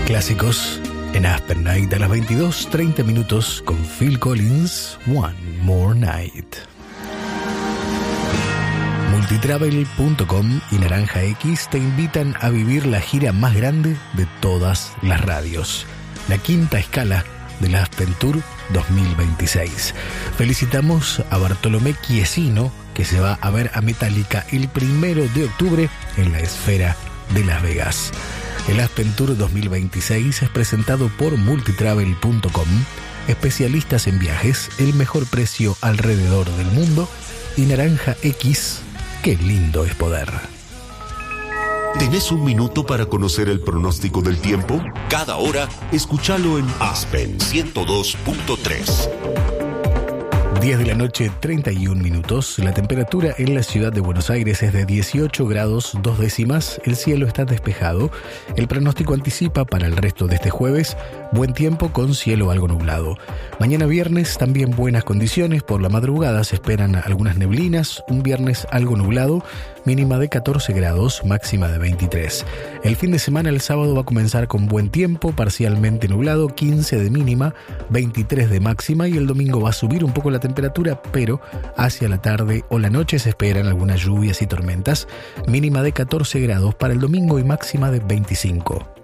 clásicos en Aspen Night a las 22:30 minutos con Phil Collins, One More Night. Multitravel.com y Naranja X te invitan a vivir la gira más grande de todas las radios, la quinta escala del Aspen Tour 2026. Felicitamos a Bartolomé Chiesino, que se va a ver a Metallica el 1 de octubre en la Esfera de Las Vegas. El Aspen Tour 2026 es presentado por Multitravel.com, especialistas en viajes, el mejor precio alrededor del mundo, y Naranja X, qué lindo es poder. ¿Tenés un minuto para conocer el pronóstico del tiempo? Cada hora, escúchalo en Aspen 102.3. 10 de la noche, 31 minutos. La temperatura en la ciudad de Buenos Aires es de 18 grados 2 décimas. El cielo está despejado. El pronóstico anticipa para el resto de este jueves buen tiempo con cielo algo nublado. Mañana viernes también buenas condiciones. Por la madrugada se esperan algunas neblinas. Un viernes algo nublado, mínima de 14 grados, máxima de 23. El fin de semana, el sábado, va a comenzar con buen tiempo, parcialmente nublado, 15 de mínima, 23 de máxima, y el domingo va a subir un poco la temperatura, pero hacia la tarde o la noche se esperan algunas lluvias y tormentas, mínima de 14 grados para el domingo y máxima de 25.